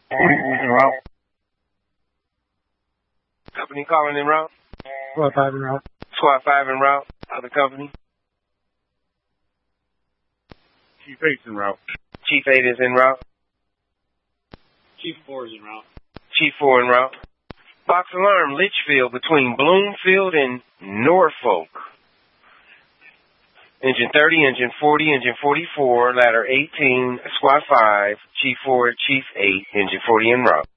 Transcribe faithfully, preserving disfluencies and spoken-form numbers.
En route. Company calling en route. Squad five en route. Squad five en route. Other company. Chief eight en route. Chief eight is en route. Chief four is en route. Chief four en route. Box alarm, Litchfield between Bloomfield and Norfolk. Engine thirty, engine forty, engine forty-four, ladder eighteen, squad five, chief four, chief eight, engine forty en route.